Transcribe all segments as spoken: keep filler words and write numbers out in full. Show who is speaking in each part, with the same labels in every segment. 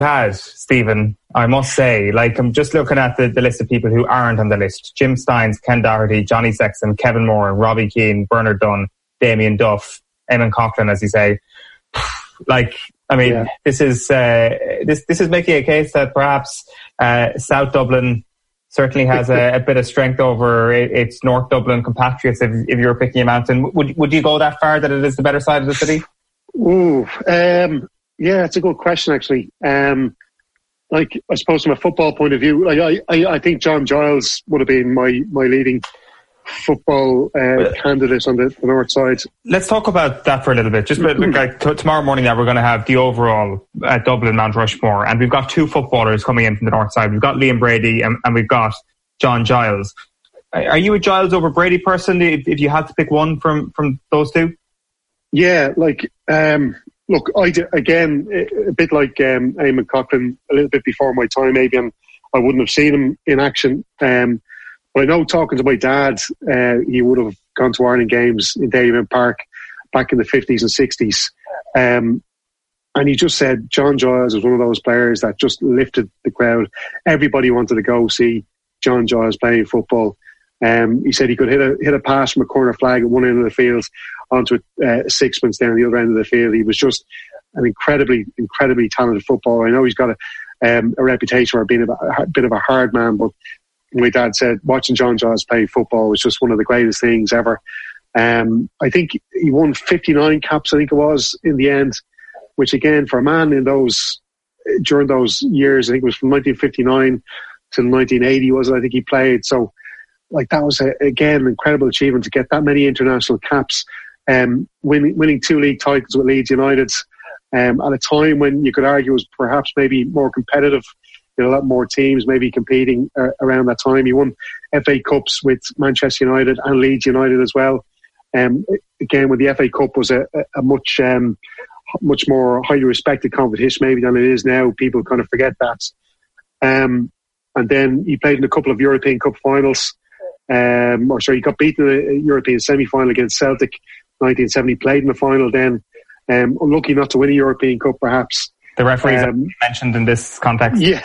Speaker 1: had, Stephen, I must say, like, I'm just looking at the, the list of people who aren't on the list. Jim Steins, Ken Doherty, Johnny Sexton, Kevin Moore, Robbie Keane, Bernard Dunn, Damien Duff, Eamon Coughlin, as you say. Like, I mean, yeah. this is uh, this this is making a case that perhaps uh, South Dublin certainly has a, a bit of strength over its North Dublin compatriots. If, if you were picking a mountain, would would you go that far that it is the better side of the city?
Speaker 2: Ooh, um, yeah, it's a good question actually. Um, like, I suppose from a football point of view, like I, I, I think John Giles would have been my my leading football uh, candidate on the, the north side.
Speaker 1: Let's talk about that for a little bit. Just like t- tomorrow morning now we're going to have the overall uh, Dublin Mount Rushmore, and we've got two footballers coming in from the north side. We've got Liam Brady and, and we've got John Giles. Are you a Giles over Brady person if, if you had to pick one from, from those two?
Speaker 2: Yeah, like um, look, I d- again a bit like um, Eamon Coughlin, a little bit before my time maybe, and I wouldn't have seen him in action. Um, But I know, talking to my dad, uh, he would have gone to Ireland games in Dalyman Park back in the fifties and sixties. Um, and he just said John Giles was one of those players that just lifted the crowd. Everybody wanted to go see John Giles playing football. Um, he said he could hit a hit a pass from a corner flag at one end of the field onto a uh, sixpence down the other end of the field. He was just an incredibly, incredibly talented footballer. I know he's got a, um, a reputation for being a, a bit of a hard man, but my dad said watching John Giles play football was just one of the greatest things ever. Um, I think he won fifty-nine caps, I think it was, in the end, which again, for a man in those, during those years, I think it was from nineteen fifty-nine to nineteen eighty, was it? I think he played. So, like, that was, a, again, an incredible achievement to get that many international caps, um, winning, winning two league titles with Leeds United, um, at a time when you could argue was perhaps maybe more competitive. A lot more teams maybe competing uh, around that time. He won F A Cups with Manchester United and Leeds United as well. Um, again, when the F A Cup was a, a much um, much more highly respected competition maybe than it is now, people kind of forget that. Um, and then he played in a couple of European Cup finals. Um, or sorry, he got beaten in a European semi-final against Celtic nineteen seventy. Played in the final then. Um, unlucky not to win a European Cup, perhaps.
Speaker 1: The referees um, mentioned in this context.
Speaker 2: Yeah.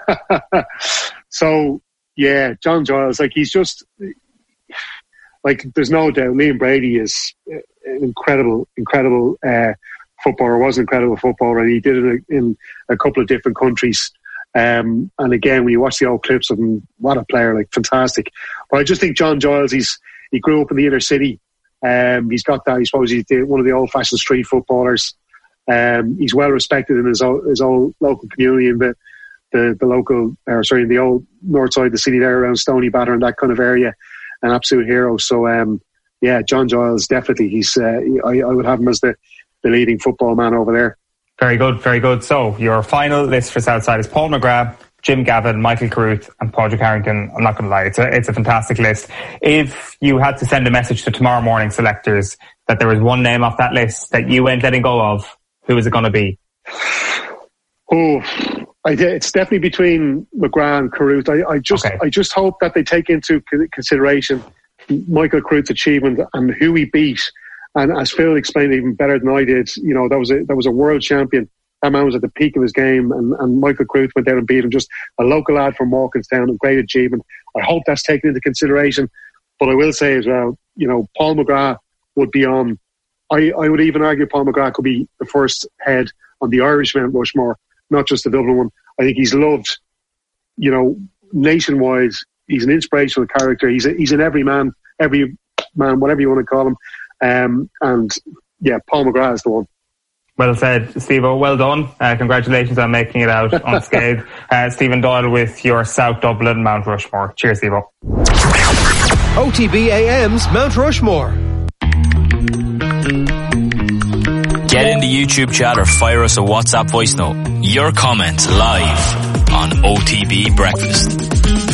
Speaker 2: So, yeah, John Giles, like, he's just, like, there's no doubt Liam Brady is an incredible, incredible uh, footballer, was an incredible footballer, and he did it in a, in a couple of different countries. Um, and again, when you watch the old clips of him, what a player, like, fantastic. But I just think John Giles, he's he grew up in the inner city. Um, he's got that, I suppose he's the, one of the old-fashioned street footballers. Um, he's well respected in his old, his old local community, in the, the, the local, or sorry, in the old north side of the city there around Stony Batter and that kind of area. An absolute hero. So, um, yeah, John Giles, definitely. He's, uh, I, I would have him as the, the leading football man over there.
Speaker 1: Very good, very good. So, your final list for Southside is Paul McGrath, Jim Gavin, Michael Carruth and Padraig Harrington. I'm not going to lie, it's a, it's a fantastic list. If you had to send a message to tomorrow morning selectors that there was one name off that list that you ain't letting go of, who is it going to be?
Speaker 2: Oh, I, it's definitely between McGrath and Carruth. I, I just, okay. I just hope that they take into consideration Michael Carruth's achievement and who he beat. And as Phil explained even better than I did, you know, that was a that was a world champion. That man was at the peak of his game, and, and Michael Carruth went there and beat him. Just a local lad from Walkinstown, a great achievement. I hope that's taken into consideration. But I will say as well, you know, Paul McGrath would be on. I, I would even argue Paul McGrath could be the first head on the Irish Mount Rushmore, not just the Dublin one. I think he's loved, you know, nationwide. He's an inspirational character. He's a, he's an every man, every man, whatever you want to call him. Um, and yeah, Paul McGrath is the one.
Speaker 1: Well said, Steve-O. Well done. Uh, congratulations on making it out unscathed. uh, Stephen Doyle with your South Dublin Mount Rushmore. Cheers, Steve-O.
Speaker 3: O T B A M's Mount Rushmore.
Speaker 4: Get in the YouTube chat or fire us a WhatsApp voice note. Your comment live on O T B Breakfast.